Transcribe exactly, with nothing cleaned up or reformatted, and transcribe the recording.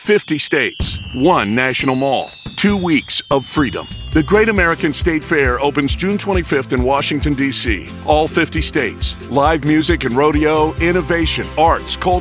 fifty states, one national mall, two weeks of freedom. The Great American State Fair opens June twenty-fifth in Washington, D C All fifty states. Live music and rodeo, innovation, arts, culture,